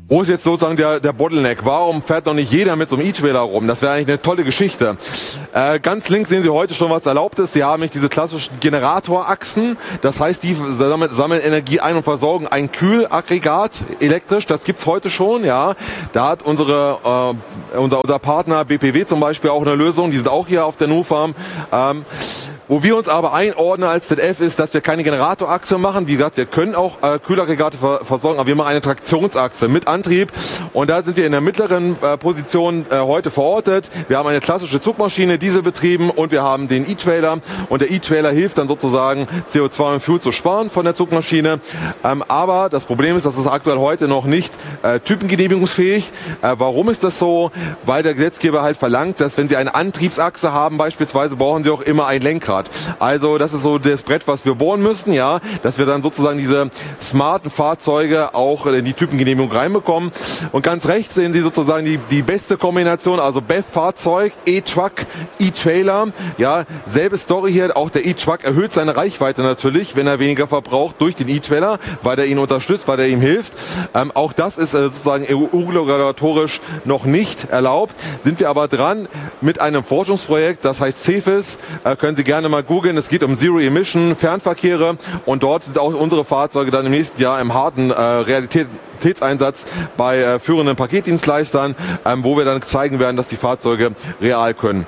Wo ist jetzt sozusagen der Bottleneck? Warum fährt noch nicht jeder mit so einem E-Trailer rum? Das wäre eigentlich eine tolle Geschichte. Ganz links sehen Sie heute schon, was erlaubt ist. Sie haben nicht diese klassischen Generatorachsen. Das heißt, die sammeln Energie ein und versorgen ein Kühlaggregat elektrisch. Das gibt's heute schon, ja. Da hat unser Partner BPW zum Beispiel auch eine Lösung. Die sind auch hier auf der Nu-Farm. Wo wir uns aber einordnen als ZF ist, dass wir keine Generatorachse machen. Wie gesagt, wir können auch Kühlaggregate versorgen, aber wir machen eine Traktionsachse mit Antrieb. Und da sind wir in der mittleren Position heute verortet. Wir haben eine klassische Zugmaschine, dieselbetrieben, und wir haben den E-Trailer. Und der E-Trailer hilft dann sozusagen, CO2 und Fuel zu sparen von der Zugmaschine. Aber das Problem ist, dass es aktuell heute noch nicht typengenehmigungsfähig. Warum ist das so? Weil der Gesetzgeber halt verlangt, dass wenn Sie eine Antriebsachse haben beispielsweise, brauchen Sie auch immer ein Lenkrad. Also das ist so das Brett, was wir bohren müssen, ja, dass wir dann sozusagen diese smarten Fahrzeuge auch in die Typengenehmigung reinbekommen. Und ganz rechts sehen Sie sozusagen die beste Kombination, also BEV-Fahrzeug, E-Truck, E-Trailer. Ja, selbe Story hier, auch der E-Truck erhöht seine Reichweite natürlich, wenn er weniger verbraucht durch den E-Trailer, weil er ihn unterstützt, weil er ihm hilft. Auch das ist sozusagen EU-regulatorisch noch nicht erlaubt. Sind wir aber dran mit einem Forschungsprojekt, das heißt CEFIS, können Sie gerne mal googeln. Es geht um Zero-Emission Fernverkehre, und dort sind auch unsere Fahrzeuge dann im nächsten Jahr im harten Realitätseinsatz bei führenden Paketdienstleistern, wo wir dann zeigen werden, dass die Fahrzeuge real können.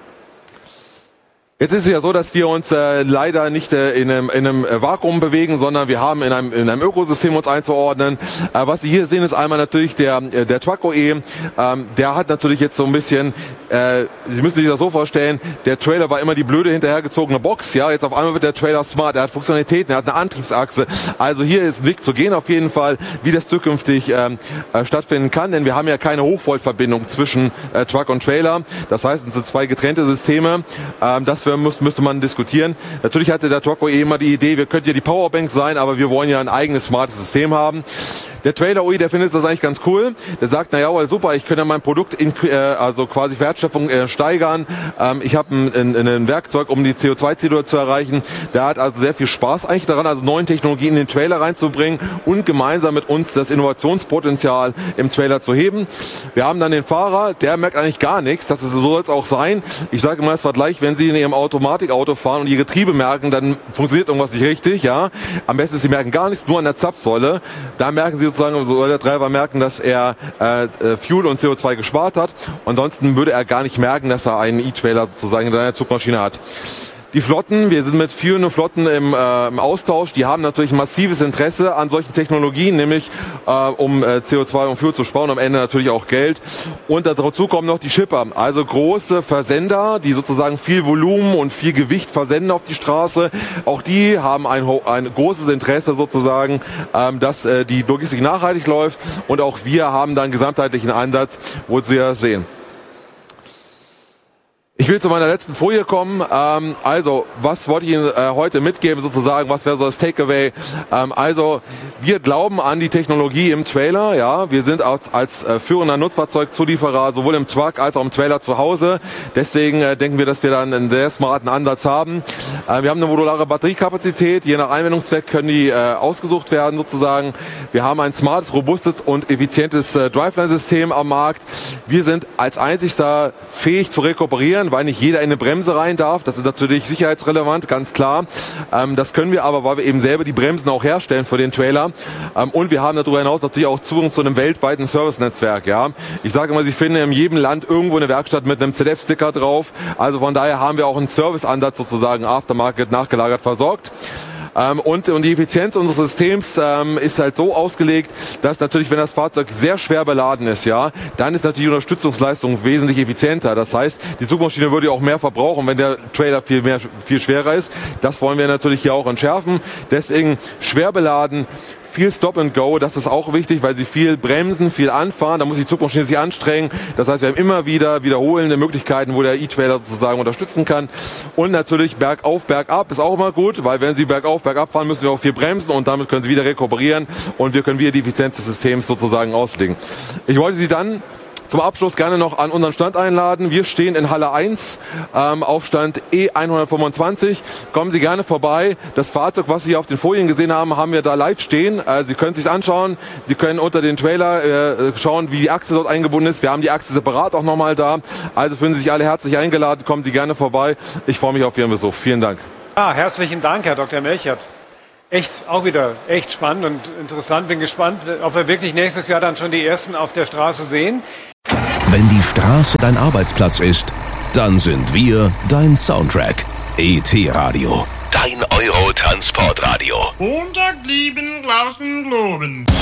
Jetzt ist es ja so, dass wir uns leider nicht in einem Vakuum bewegen, sondern wir haben in einem Ökosystem uns einzuordnen. Was Sie hier sehen, ist einmal natürlich der Truck OE. Der hat natürlich jetzt so ein bisschen, Sie müssen sich das so vorstellen, der Trailer war immer die blöde hinterhergezogene Box. Ja, jetzt auf einmal wird der Trailer smart. Er hat Funktionalitäten, er hat eine Antriebsachse. Also hier ist ein Weg zu gehen auf jeden Fall, wie das zukünftig stattfinden kann. Denn wir haben ja keine Hochvoltverbindung zwischen Truck und Trailer. Das heißt, es sind zwei getrennte Systeme. Das müsste man diskutieren. Natürlich hatte der Truck OE immer die Idee, wir könnten ja die Powerbank sein, aber wir wollen ja ein eigenes smartes System haben. Der Trailer OE, der findet das eigentlich ganz cool. Der sagt, na ja, well, super, ich könnte ja mein Produkt also quasi Wertschöpfung steigern. Ich habe ein Werkzeug, um die CO2-Ziele zu erreichen. Der hat also sehr viel Spaß eigentlich daran, also neuen Technologien in den Trailer reinzubringen und gemeinsam mit uns das Innovationspotenzial im Trailer zu heben. Wir haben dann den Fahrer, der merkt eigentlich gar nichts. Das ist, so soll es auch sein. Ich sage immer, es war gleich, wenn Sie in Ihrem Automatikauto fahren und Ihr Getriebe merken, dann funktioniert irgendwas nicht richtig. Ja, am besten Sie merken gar nichts, nur an der Zapfsäule. Da merken Sie sozusagen, soll der Treiber merken, dass er Fuel und CO2 gespart hat. Ansonsten würde er gar nicht merken, dass er einen E-Trailer sozusagen in seiner Zugmaschine hat. Die Flotten, wir sind mit führenden Flotten im Austausch, die haben natürlich massives Interesse an solchen Technologien, nämlich um CO2 und Fuel zu sparen, am Ende natürlich auch Geld. Und dazu kommen noch die Shipper, also große Versender, die sozusagen viel Volumen und viel Gewicht versenden auf die Straße. Auch die haben ein großes Interesse sozusagen, dass die Logistik nachhaltig läuft, und auch wir haben da einen gesamtheitlichen Ansatz, wo Sie das sehen. Ich will zu meiner letzten Folie kommen. Also, was wollte ich Ihnen heute mitgeben sozusagen? Was wäre so das Takeaway? Also, wir glauben an die Technologie im Trailer. Ja, wir sind als führender Nutzfahrzeugzulieferer sowohl im Truck als auch im Trailer zu Hause. Deswegen denken wir, dass wir dann einen sehr smarten Ansatz haben. Wir haben eine modulare Batteriekapazität. Je nach Anwendungszweck können die ausgesucht werden sozusagen. Wir haben ein smartes, robustes und effizientes Driveline-System am Markt. Wir sind als einzigster fähig zu rekuperieren, weil nicht jeder in eine Bremse rein darf. Das ist natürlich sicherheitsrelevant, ganz klar. Das können wir aber, weil wir eben selber die Bremsen auch herstellen für den Trailer. Und wir haben darüber hinaus natürlich auch Zugang zu einem weltweiten Servicenetzwerk. Ja, ich sage immer, Sie finden in jedem Land irgendwo eine Werkstatt mit einem ZF-Sticker drauf. Also von daher haben wir auch einen Serviceansatz sozusagen Aftermarket nachgelagert versorgt. Und die Effizienz unseres Systems ist halt so ausgelegt, dass natürlich, wenn das Fahrzeug sehr schwer beladen ist, ja, dann ist natürlich die Unterstützungsleistung wesentlich effizienter. Das heißt, die Zugmaschine würde auch mehr verbrauchen, wenn der Trailer viel schwerer ist. Das wollen wir natürlich hier auch entschärfen. Deswegen schwer beladen, viel Stop and Go, das ist auch wichtig, weil Sie viel bremsen, viel anfahren, da muss die Zugmaschine sich anstrengen. Das heißt, wir haben immer wieder wiederholende Möglichkeiten, wo der E-Trailer sozusagen unterstützen kann. Und natürlich bergauf, bergab ist auch immer gut, weil wenn Sie bergauf, bergab fahren, müssen wir auch viel bremsen, und damit können Sie wieder rekuperieren und wir können wieder die Effizienz des Systems sozusagen auslegen. Ich wollte Sie dann zum Abschluss gerne noch an unseren Stand einladen. Wir stehen in Halle 1 auf Stand E125. Kommen Sie gerne vorbei. Das Fahrzeug, was Sie auf den Folien gesehen haben, haben wir da live stehen. Sie können es sich anschauen. Sie können unter den Trailer schauen, wie die Achse dort eingebunden ist. Wir haben die Achse separat auch nochmal da. Also fühlen Sie sich alle herzlich eingeladen. Kommen Sie gerne vorbei. Ich freue mich auf Ihren Besuch. Vielen Dank. Ja, herzlichen Dank, Herr Dr. Melchert. Auch wieder echt spannend und interessant. Bin gespannt, ob wir wirklich nächstes Jahr dann schon die ersten auf der Straße sehen. Wenn die Straße dein Arbeitsplatz ist, dann sind wir dein Soundtrack. ET-Radio. Dein Euro-Transportradio. Montag lieben, draußen globen.